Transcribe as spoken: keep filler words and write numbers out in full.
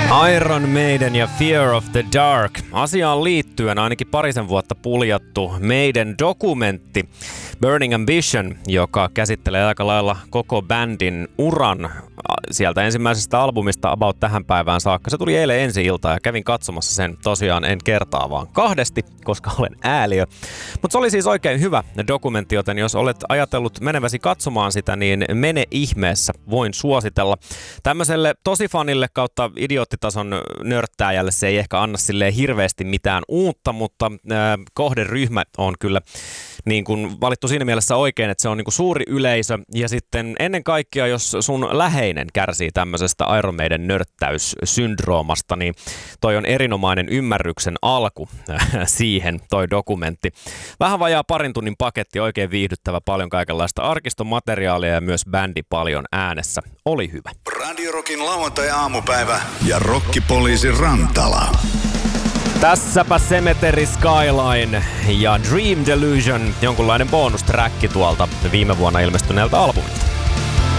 Iron Maiden ja Fear of the Dark. Asiaan liittyen ainakin parisen vuotta puljattu meidän dokumentti Burning Ambition, joka käsittelee aika lailla koko bändin uran sieltä ensimmäisestä albumista about tähän päivään saakka. Se tuli eilen ensi-iltaan ja kävin katsomassa sen tosiaan en kertaa vaan kahdesti, koska olen ääliö. Mutta se oli siis oikein hyvä dokumentti, joten jos olet ajatellut meneväsi katsomaan sitä, niin mene ihmeessä, voin suositella. Tämmöiselle tosifanille kautta idioottitason nörttääjälle se ei ehkä anna silleen hirveästi mitään uutta, mutta äh, kohderyhmä on kyllä niin kuin valittu siinä mielessä oikein, että se on niin kuin suuri yleisö ja sitten ennen kaikkea, jos sun läheinen kärsii tämmöisestä Iron Maiden nörttäyssyndroomasta, niin toi on erinomainen ymmärryksen alku siihen toi dokumentti. Vähän vajaa parin tunnin paketti, oikein viihdyttävä, paljon kaikenlaista arkistomateriaalia ja myös bändi paljon äänessä. Oli hyvä. Radio Rockin lauantai-aamupäivä ja Rokkipoliisi Rantala. Tässäpä Cemetery Skyline ja Dream Delusion, jonkunlainen bonustracki tuolta viime vuonna ilmestyneeltä albumilta.